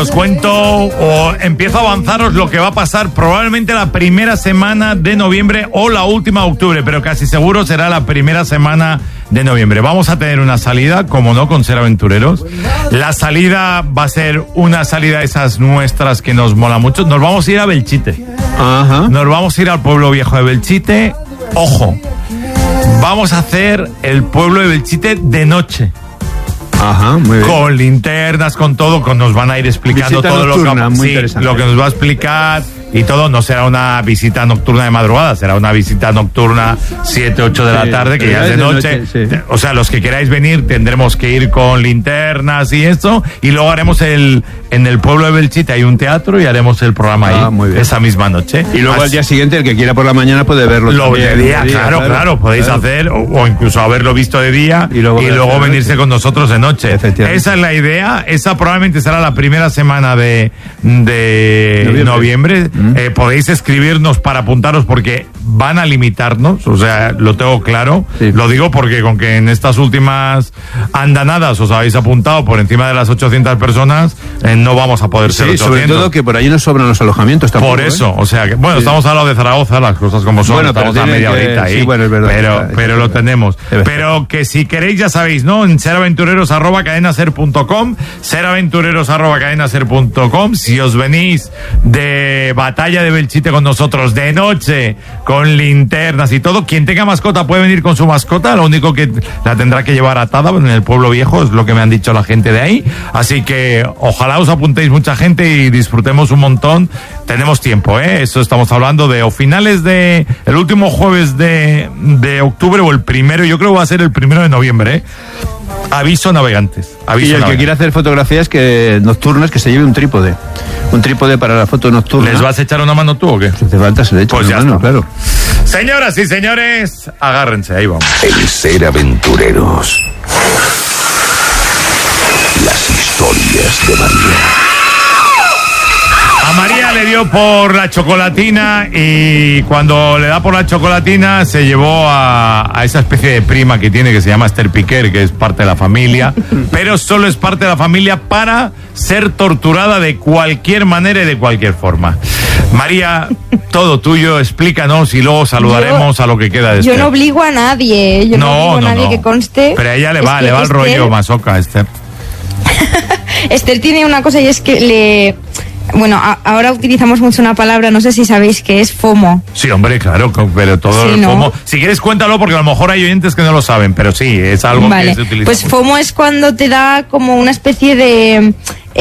os cuento o empiezo a avanzaros lo que va a pasar probablemente la primera semana de noviembre o la última de octubre, pero casi seguro será la primera semana de noviembre. Vamos a tener una salida, como no, con Ser Aventureros. La salida va a ser una salida de esas nuestras que nos mola mucho. Nos vamos a ir a Belchite. Ajá. Nos vamos a ir al pueblo viejo de Belchite. Ojo, vamos a hacer el pueblo de Belchite de noche. Ajá, muy bien. Con linternas, con todo, nos van a ir explicando Visita todo nocturna, lo que nos va a explicar y todo. No será una visita nocturna de madrugada, será una visita nocturna 7, 8 de la tarde, que ya es de noche. Sí. O sea, los que queráis venir tendremos que ir con linternas y esto, y luego haremos en el pueblo de Belchite hay un teatro y haremos el programa ahí muy bien. esa misma noche. Y luego al día siguiente, el que quiera por la mañana puede verlo. Lo también, de día, claro, podéis hacer, o incluso haberlo visto de día y luego venirse con nosotros de noche. Esa es la idea. Esa probablemente será la primera semana de noviembre. Podéis escribirnos para apuntaros porque van a limitarnos, o sea, lo tengo claro. Sí. Lo digo porque con que en estas últimas andanadas os habéis apuntado por encima de las 800 personas, no vamos a poder ser 800. Sobre todo que por ahí no sobran los alojamientos tampoco. Por eso, o sea, que, bueno, estamos al lado de Zaragoza, las cosas como son, estamos a media horita ahí, es verdad, pero lo tenemos. Pero que si queréis, ya sabéis, ¿no? En seraventureros@cadenaser.com, seraventureros@cadenaser.com. Si os venís de Batalla de Belchite con nosotros de noche, con linternas y todo, quien tenga mascota puede venir con su mascota, lo único que la tendrá que llevar atada en el pueblo viejo, es lo que me han dicho la gente de ahí. Así que ojalá os apuntéis mucha gente y disfrutemos un montón. Tenemos tiempo, Eso estamos hablando de o finales de el último jueves de octubre o el primero, yo creo que va a ser el 1 de noviembre, Aviso navegantes. Y el que quiera hacer fotografías nocturnas, que se lleve un trípode. Un trípode para la foto nocturna. ¿Les vas a echar una mano tú o qué? Si hace falta, se le echa una mano, claro. Señoras y señores, agárrense, ahí vamos. El Ser Aventureros. Las historias de María. A María le dio por la chocolatina y cuando le da por la chocolatina se llevó a esa especie de prima que tiene que se llama Esther Piquer, que es parte de la familia, pero solo es parte de la familia para ser torturada de cualquier manera y de cualquier forma. María, todo tuyo, explícanos y luego saludaremos a lo que queda de Esther. Yo no obligo a nadie, no obligo a nadie que conste. Pero a ella le va el rollo masoca, Esther. Esther tiene una cosa y es que ahora utilizamos mucho una palabra, no sé si sabéis que es FOMO. Sí, hombre, claro, pero todo el FOMO. Si quieres cuéntalo porque a lo mejor hay oyentes que no lo saben, pero sí, es algo que se utiliza. Pues mucho. FOMO es cuando te da como una especie de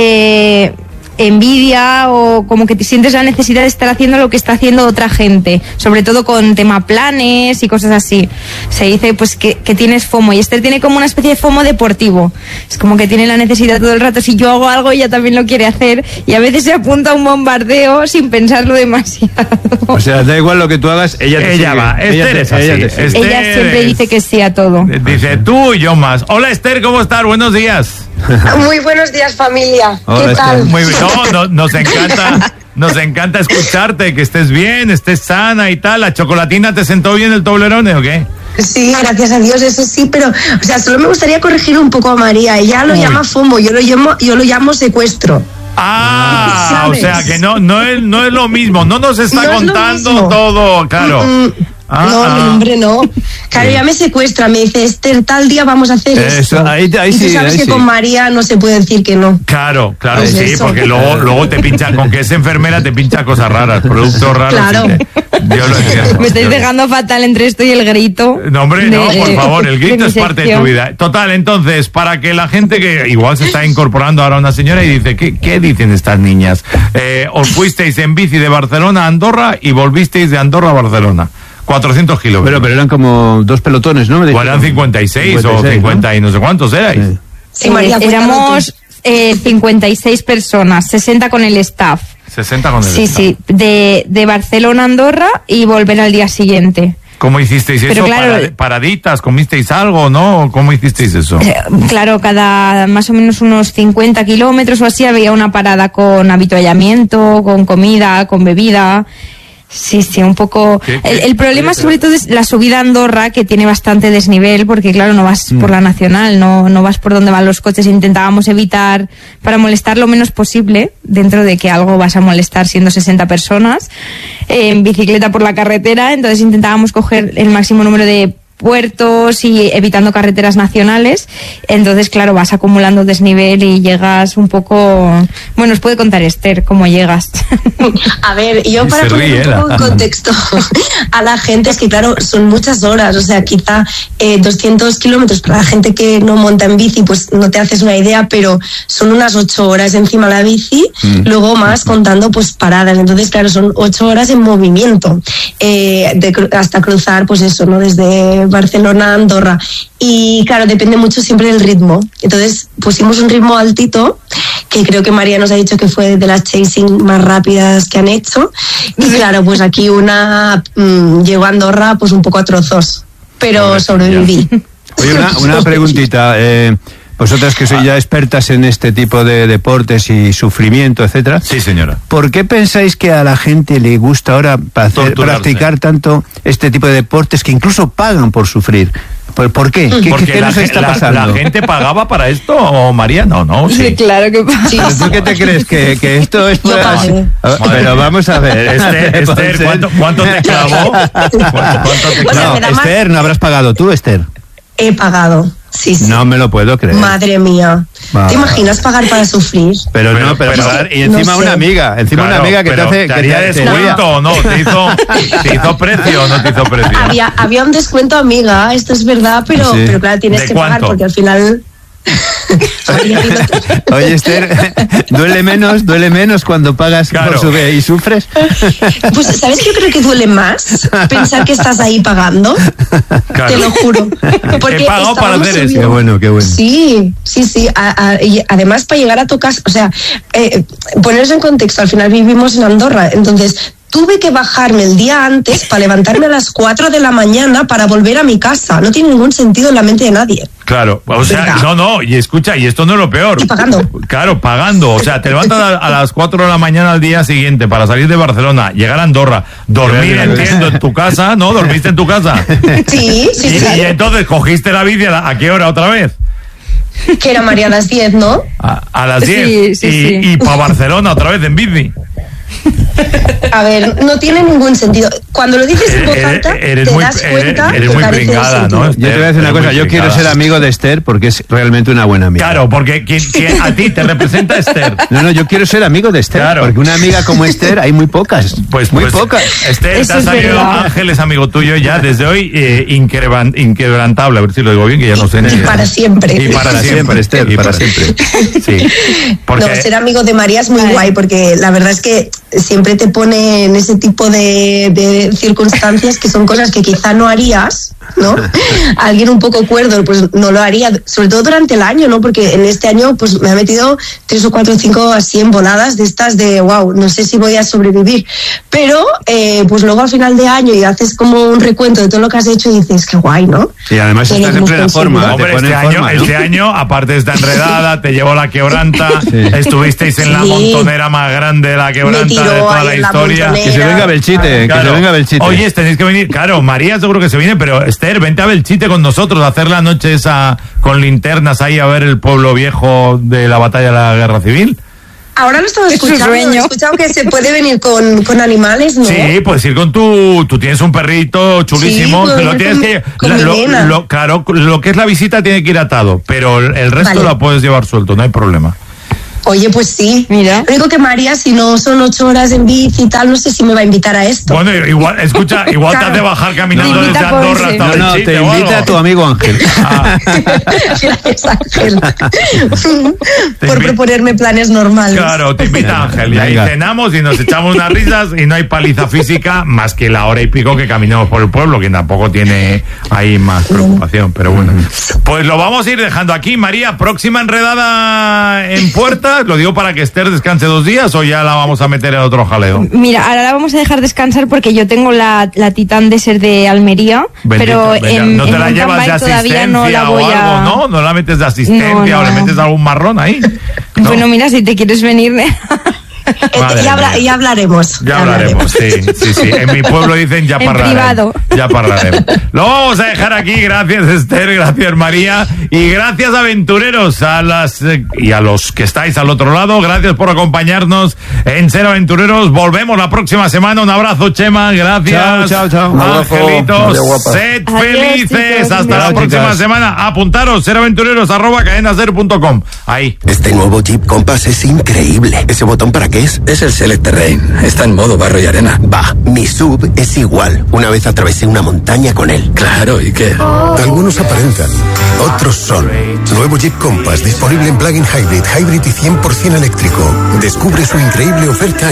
envidia o como que te sientes la necesidad de estar haciendo lo que está haciendo otra gente, sobre todo con tema planes y cosas así. Se dice pues que tienes FOMO y Esther tiene como una especie de FOMO deportivo. Es como que tiene la necesidad todo el rato, si yo hago algo ella también lo quiere hacer y a veces se apunta a un bombardeo sin pensarlo demasiado. O sea, da igual lo que tú hagas, ella va. Esther es así. Ella siempre dice que sí a todo. Dice tú y yo más. Hola Esther, ¿cómo estás? Buenos días. Muy buenos días, familia. Hola, ¿qué tal? Muy bien. Nos encanta escucharte, que estés bien, estés sana y tal. ¿La chocolatina te sentó bien el Toblerone o qué? Sí, gracias a Dios, eso sí, pero, o sea, solo me gustaría corregir un poco a María. Ella lo llama FOMO, yo lo llamo secuestro. ¿Sabes? O sea, que no es lo mismo, no nos está contando todo, claro. No, hombre, no. Claro, ya me secuestra, me dice, Esther, tal día vamos a hacer esto. Ahí y tú sí, sabes que con María no se puede decir que no. Claro, pues sí, eso. porque luego te pincha, con que es enfermera te pincha cosas raras, productos raros. Claro. Yo lo entiendo. Me estáis dejando fatal entre esto y el grito. No, hombre, no, por favor, el grito es parte de tu vida. Total, entonces, para que la gente que igual se está incorporando ahora una señora y dice, ¿qué dicen estas niñas? Os fuisteis en bici de Barcelona a Andorra y volvisteis de Andorra a Barcelona. 400 kilómetros. Pero eran como 2 pelotones, ¿no? Igual eran 56 o 50 ¿no? Y no sé cuántos erais. Sí, María, éramos 56 personas, 60 con el staff. 60 con el staff. Sí, de Barcelona a Andorra y volver al día siguiente. ¿Cómo hicisteis eso? Claro, ¿Paraditas? ¿Comisteis algo, no? ¿Cómo hicisteis eso? Claro, cada más o menos unos 50 kilómetros o así había una parada con avituallamiento, con comida, con bebida. Sí, un poco. El problema sobre todo es la subida a Andorra, que tiene bastante desnivel, porque claro, no vas por la nacional, no vas por donde van los coches. Intentábamos evitar para molestar lo menos posible, dentro de que algo vas a molestar siendo 60 personas, en bicicleta por la carretera. Entonces intentábamos coger el máximo número de puertos y evitando carreteras nacionales. Entonces, claro, vas acumulando desnivel y llegas un poco... Bueno, os puede contar Esther cómo llegas. A ver, yo para poner un poco en contexto a la gente, es que claro, son muchas horas, o sea, quizá 200 kilómetros para la gente que no monta en bici, pues no te haces una idea, pero son unas 8 horas encima de la bici, luego más contando pues paradas. Entonces, claro, son 8 horas en movimiento, hasta cruzar, pues eso, ¿no? Desde Barcelona a Andorra. Y claro, depende mucho siempre del ritmo. Entonces pusimos un ritmo altito, que creo que María nos ha dicho que fue de las chasing más rápidas que han hecho. Y claro, pues aquí una llegó a Andorra pues un poco a trozos, pero sobreviví. Oye, una preguntita. Vosotras que sois ya expertas en este tipo de deportes y sufrimiento, etcétera. Sí, señora. ¿Por qué pensáis que a la gente le gusta ahora practicar tanto este tipo de deportes que incluso pagan por sufrir? ¿Por qué? ¿Qué nos está pasando? ¿La gente pagaba para esto, o María? No, sí. Claro que pasa. ¿Pero tú qué te crees? ¿Que esto es para...? Pero vamos a ver. Esther, ¿cuánto te clavó? ¿Cuánto te clavó? No, Esther, ¿no habrás pagado tú, Esther? He pagado. Sí. No me lo puedo creer. Madre mía. ¿Te imaginas pagar para sufrir? Pero y encima no una amiga, una amiga que te hace... ¿Te haría descuento o no? ¿Te hizo precio o no te hizo precio? Había un descuento, amiga, esto es verdad, pero claro, tienes que pagar porque al final... Oye, Esther, ¿duele menos cuando pagas y sufres? Pues, ¿sabes? Yo creo que duele más pensar que estás ahí pagando. Claro. Te lo juro. Porque he pagado para hacer eso. Qué bueno. Sí. Y además, para llegar a tu casa, o sea, poneros en contexto, al final vivimos en Andorra, entonces... Tuve que bajarme el día antes para levantarme a las 4 de la mañana para volver a mi casa. No tiene ningún sentido en la mente de nadie. Claro, o sea, no, y escucha, y esto no es lo peor. Y pagando. Claro, pagando. O sea, te levantas a las 4 de la mañana al día siguiente para salir de Barcelona, llegar a Andorra, dormir, entiendo, en tu casa, ¿no? ¿Dormiste en tu casa? Sí. Y entonces cogiste la bici ¿a qué hora otra vez? Que era María a las 10, ¿no? A las 10. Sí. Y para Barcelona otra vez en bici. A ver, no tiene ningún sentido. Cuando lo dices en voz alta, te das cuenta eres muy pringada, ¿no? Yo te voy a decir una cosa, yo quiero ser amigo de Esther porque es realmente una buena amiga. Claro, porque a ti te representa Esther. No, yo quiero ser amigo de Esther, porque una amiga como Esther hay muy pocas. Pues muy pocas. Esther, te ha salido Ángel, es amigo tuyo ya desde hoy, inquebrantable, a ver si lo digo bien, que ya no sé ni... Y para siempre. Y para siempre, Esther, para siempre. Sí. No, ser amigo de María es muy guay, porque la verdad es que siempre te pone en ese tipo de circunstancias que son cosas que quizá no harías, ¿no? Alguien un poco cuerdo pues no lo haría, sobre todo durante el año, ¿no? Porque en este año pues me ha metido 3 o 4 o 5 así en voladas de estas de wow, no sé si voy a sobrevivir, pero pues luego al final de año y haces como un recuento de todo lo que has hecho y dices qué guay, ¿no? Sí, además estás en plena forma. Hombre, este año, aparte de esta enredada, te llevó la quebranta, estuvisteis en la montonera más grande de la quebranta de toda la historia. Que se venga Belchite, que se venga Belchite. Oye, tenéis que venir, claro, María seguro que se viene, pero Esther, vente a Belchite con nosotros, a hacer la noche esa con linternas ahí a ver el pueblo viejo de la batalla de la Guerra Civil. Ahora lo estaba escuchando, he escuchado que se puede venir con animales, ¿no? Sí, puedes ir con tú tienes un perrito chulísimo, sí, lo tienes que claro, lo que es la visita tiene que ir atado, pero el resto la puedes llevar suelto, no hay problema. Oye, pues sí. Mira. Lo único que María, si no son 8 horas en bici y tal, no sé si me va a invitar a esto. Bueno, igual claro. Te hace bajar caminando desde Andorra hasta Belchite. Te invita a tu amigo Ángel. Gracias, Ángel. Por proponerme planes normales. Claro, te invita Ángel. Y ahí cenamos y nos echamos unas risas y no hay paliza física más que la hora y pico que caminamos por el pueblo, que tampoco tiene ahí más preocupación. Pero bueno, pues lo vamos a ir dejando aquí. María, próxima enredada en Puerta. ¿Lo digo para que Esther descanse 2 días o ya la vamos a meter en otro jaleo? Mira, ahora la vamos a dejar descar porque yo tengo la Titán Desert de Almería, pero no te la llevas de asistencia no la voy o algo, ¿no? ¿No la metes de asistencia o le metes algún marrón ahí? ¿No? Bueno, mira, si te quieres venir... Ya hablaremos. Ya hablaremos, sí. En mi pueblo dicen ya parlaremos. Privado. Ya parlaremos. Lo vamos a dejar aquí. Gracias, Esther. Gracias, María. Y gracias, aventureros, y a los que estáis al otro lado. Gracias por acompañarnos en Ser Aventureros. Volvemos la próxima semana. Un abrazo, Chema. Gracias. Chao. Angelitos, sed felices. Chicos, hasta la próxima semana. Apuntaros, seraventureros@cadenaser.com. Ahí. Este nuevo Jeep Compass es increíble. ¿Ese botón para qué es? Es el Select Terrain. Está en modo barro y arena. Bah, mi SUV es igual. Una vez atravesé una montaña con él. Claro, ¿y qué? Algunos aparentan, otros son. Nuevo Jeep Compass disponible en plug-in hybrid y 100% eléctrico. Descubre su increíble oferta